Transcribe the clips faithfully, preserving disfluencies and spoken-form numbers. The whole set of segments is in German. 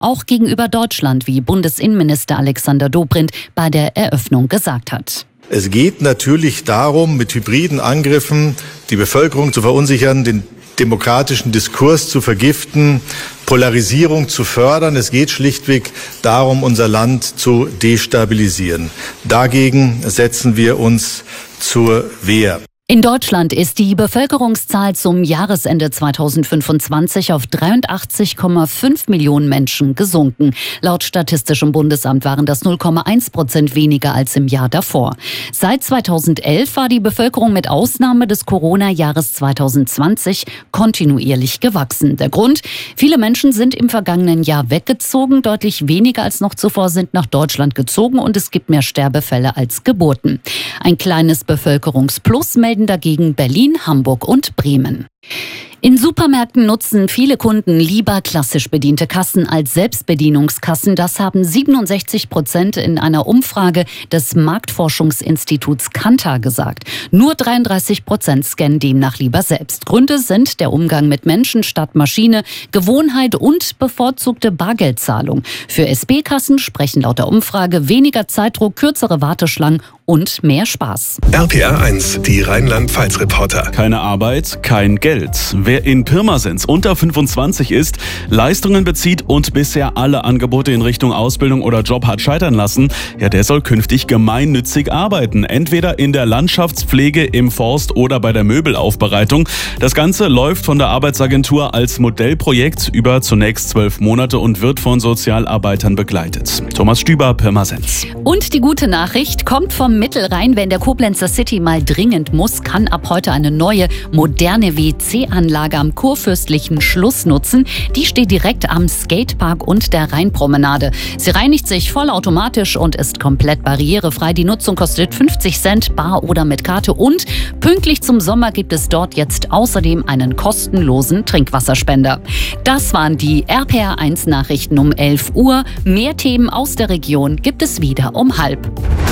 auch gegenüber Deutschland, wie Bundesinnenminister Alexander Dobrindt bei der Eröffnung gesagt hat. Es geht natürlich darum, mit hybriden Angriffen die Bevölkerung zu verunsichern, den demokratischen Diskurs zu vergiften, Polarisierung zu fördern. Es geht schlichtweg darum, unser Land zu destabilisieren. Dagegen setzen wir uns zur Wehr. In Deutschland ist die Bevölkerungszahl zum Jahresende zweitausendfünfundzwanzig auf dreiundachtzig Komma fünf Millionen Menschen gesunken. Laut Statistischem Bundesamt waren das null Komma eins Prozent weniger als im Jahr davor. Seit zweitausendelf war die Bevölkerung mit Ausnahme des Corona-Jahres zweitausendzwanzig kontinuierlich gewachsen. Der Grund? Viele Menschen sind im vergangenen Jahr weggezogen. Deutlich weniger als noch zuvor sind nach Deutschland gezogen und es gibt mehr Sterbefälle als Geburten. Ein kleines Bevölkerungsplus melden dagegen Berlin, Hamburg und Bremen. In Supermärkten nutzen viele Kunden lieber klassisch bediente Kassen als Selbstbedienungskassen. Das haben siebenundsechzig Prozent in einer Umfrage des Marktforschungsinstituts Kantar gesagt. Nur dreiunddreißig Prozent scannen demnach lieber selbst. Gründe sind der Umgang mit Menschen statt Maschine, Gewohnheit und bevorzugte Bargeldzahlung. Für S B-Kassen sprechen laut der Umfrage weniger Zeitdruck, kürzere Warteschlangen und mehr Spaß. R P R eins, die Rheinland-Pfalz-Reporter. Keine Arbeit, kein Geld. Wer in Pirmasens unter fünfundzwanzig ist, Leistungen bezieht und bisher alle Angebote in Richtung Ausbildung oder Job hat scheitern lassen, ja, der soll künftig gemeinnützig arbeiten. Entweder in der Landschaftspflege, im Forst oder bei der Möbelaufbereitung. Das Ganze läuft von der Arbeitsagentur als Modellprojekt über zunächst zwölf Monate und wird von Sozialarbeitern begleitet. Thomas Stüber, Pirmasens. Und die gute Nachricht kommt vom Mittelrhein. Wer in der Koblenzer City mal dringend muss, kann ab heute eine neue, moderne W C-Anlage am Kurfürstlichen Schluss nutzen. Die steht direkt am Skatepark und der Rheinpromenade. Sie reinigt sich vollautomatisch und ist komplett barrierefrei. Die Nutzung kostet fünfzig Cent, bar oder mit Karte. Und pünktlich zum Sommer gibt es dort jetzt außerdem einen kostenlosen Trinkwasserspender. Das waren die R P R eins Nachrichten um elf Uhr. Mehr Themen aus der Region gibt es wieder um halb.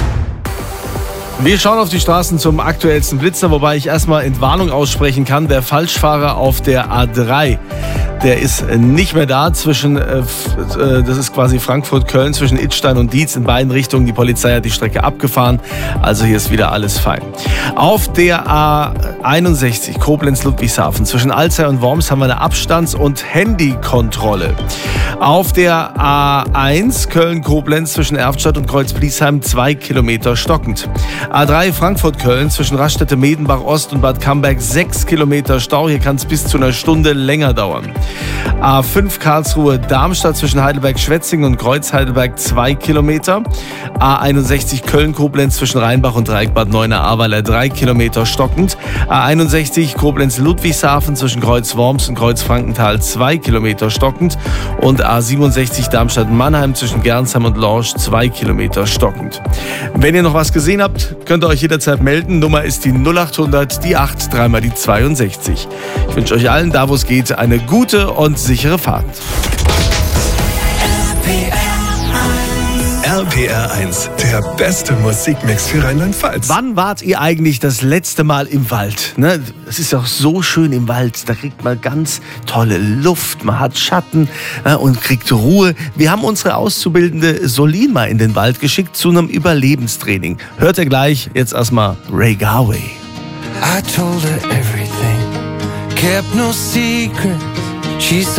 Wir schauen auf die Straßen zum aktuellsten Blitzer, wobei ich erstmal Entwarnung aussprechen kann. Der Falschfahrer auf der A drei, der ist nicht mehr da zwischen, äh, das ist quasi Frankfurt-Köln, zwischen Idstein und Dietz in beiden Richtungen. Die Polizei hat die Strecke abgefahren, also hier ist wieder alles fein. Auf der A einundsechzig Koblenz-Ludwigshafen zwischen Alzey und Worms haben wir eine Abstands- und Handykontrolle. Auf der A eins Köln-Koblenz zwischen Erftstadt und Kreuz-Bliesheim zwei Kilometer stockend. A drei Frankfurt-Köln zwischen Raststätte Medenbach-Ost und Bad Camberg sechs Kilometer Stau. Hier kann es bis zu einer Stunde länger dauern. A fünf Karlsruhe-Darmstadt zwischen Heidelberg-Schwetzingen und Kreuz-Heidelberg zwei Kilometer. A einundsechzig Köln-Koblenz zwischen Rheinbach und Dreieckbad Neuenahr-Ahrweiler drei Kilometer stockend. A einundsechzig Koblenz-Ludwigshafen zwischen Kreuz-Worms und Kreuz-Frankenthal zwei Kilometer stockend. Und A siebenundsechzig Darmstadt-Mannheim zwischen Gernsheim und Lorsch zwei Kilometer stockend. Wenn ihr noch was gesehen habt, könnt ihr euch jederzeit melden. Nummer ist die null achthundert, die acht, dreimal die zweiundsechzig. Ich wünsche euch allen, da wo es geht, eine gute und sichere Fahrt. R P R eins, der beste Musikmix für Rheinland-Pfalz. Wann wart ihr eigentlich das letzte Mal im Wald? Ne? Es ist auch so schön im Wald. Da kriegt man ganz tolle Luft, man hat Schatten äh, und kriegt Ruhe. Wir haben unsere Auszubildende Solin mal in den Wald geschickt zu einem Überlebenstraining. Hört ihr gleich, jetzt erstmal Ray Garvey. I told her everything, kept no secret. She